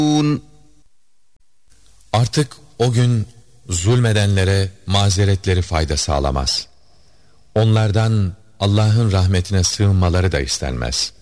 Artık o gün zulmedenlere mazeretleri fayda sağlamaz. Onlardan Allah'ın rahmetine sığınmaları da istenmez.